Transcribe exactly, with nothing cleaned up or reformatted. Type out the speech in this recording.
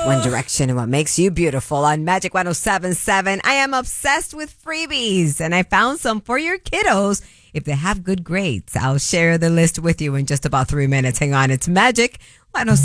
One Direction and What Makes You Beautiful on Magic one oh seven point seven. I am obsessed with freebies, and I found some for your kiddos if they have good grades. I'll share the list with you in just about three minutes. Hang on, it's Magic one oh seven.